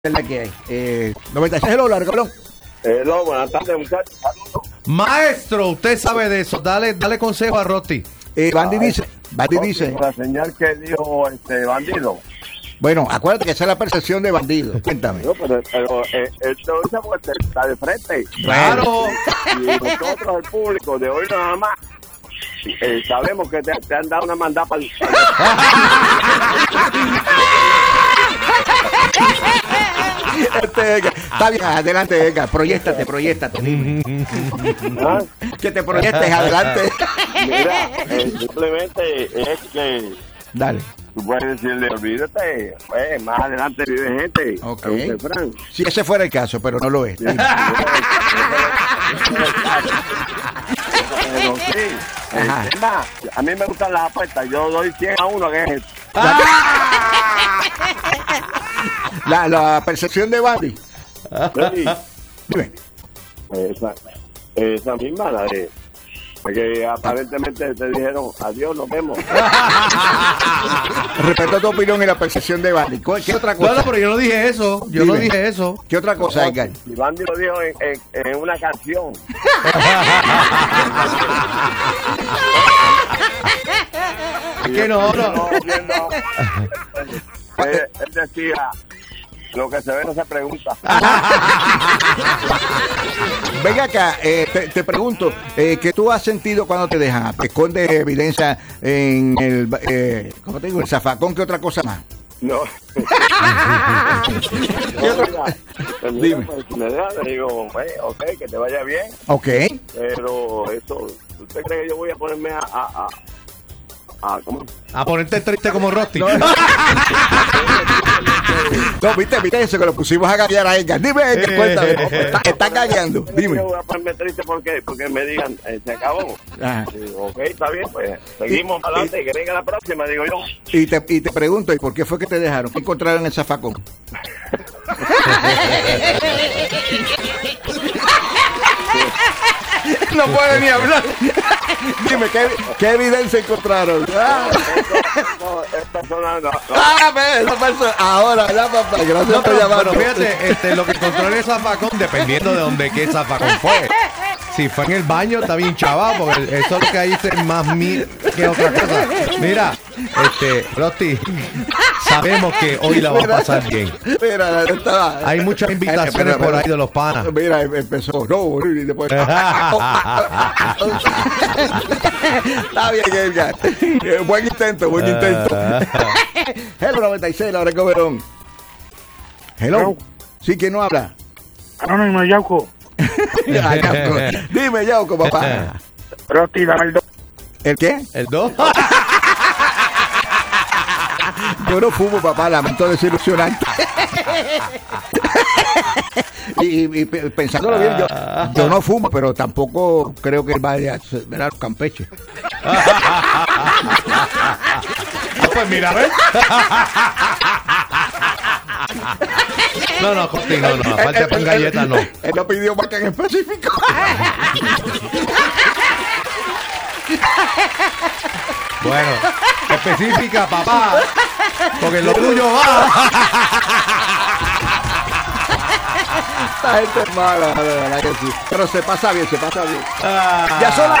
Es la que hay. 96 dólares, cabrón. No, buenas tardes, muchachos. Saludos. Maestro, usted sabe de eso. Dale consejo a Rotti. Bandy dice. La señal que dijo bandido. Bueno, acuérdate que esa es la percepción de bandido. Cuéntame. No, pero esto dice porque está de frente. Claro. Y nosotros, el público, de hoy nada más, sabemos que te han dado una mandada para el... Está bien, adelante, Edgar. Proyéstate. Dime. ¿Ah? Que te proyectes, adelante. Mira, simplemente es que Dale. tú puedes decirle, olvídate, más adelante vive gente. Ok. Frank. Si ese fuera el caso, pero no lo es. Sí. Pero sí, Ajá. es más, a mí me gustan las apuestas, yo doy 100 a 1 que es La percepción de Bandy. sí, Dime. esa misma, la de que aparentemente te dijeron adiós, nos vemos. Respeto tu opinión y la percepción de Bandy. ¿Qué otra cosa? No, pero yo no dije eso. Yo Dime. no dije eso. ¿Qué otra cosa, Edgar? Y Bandy lo dijo en una canción. Que no. Él decía, lo que se ve no se pregunta. Venga acá, te pregunto, ¿qué tú has sentido cuando te dejan? ¿Esconde evidencia en el, ¿cómo te digo? El zafacón? ¿Qué otra cosa más? No. Dime. Pues, me deja, le digo, ok, que te vaya bien. Ok. Pero eso, ¿usted cree que yo voy a ponerme ¿cómo? A ponerte triste como Rotti. No, viste eso que lo pusimos a gaguear a Edgar. Dime, Edgar, cuéntame. Están gagueando. Dime. Yo voy a ponerme triste porque me digan, se acabó. Ajá. Digo, ok, está bien, pues seguimos adelante y que venga la próxima, digo yo. Y te pregunto, ¿y por qué fue que te dejaron? ¿Qué encontraron en el zafacón? No puede ni hablar. Dime, ¿qué evidencia encontraron? Es personal, no. Ahora, ¿verdad, papá? Gracias No, por pero llamarnos. fíjate, lo que encontró en el zafacón, dependiendo de dónde qué zafacón fue. Si fue en el baño, está bien chaval, porque eso es lo que ahí es más que otra cosa. Mira, Rotti, sabemos que hoy la va a pasar bien. Mira, estaba. Hay muchas invitaciones por ahí de los panas. Mira, empezó. No, y después. Está bien, Edgar. Buen intento. Hello 96, la hora que verón. Hello. Sí, ¿quién no habla? Anónimo, Yauco. Yauco. Dime, Yauco, papá. Rotti, dame el 2. ¿El qué? ¿El 2? Yo no fumo, papá, lamento desilusionante. y pensándolo bien, yo no fumo, pero tampoco creo que él vaya a ver a los Campeche. Pues mira, a ver. No, Costi, no. Aparte con galletas, no. Él no pidió marca en específico. Bueno, específica, papá. Porque lo tuyo va. Esta gente es mala, la verdad que sí. Pero se pasa bien. Ya son las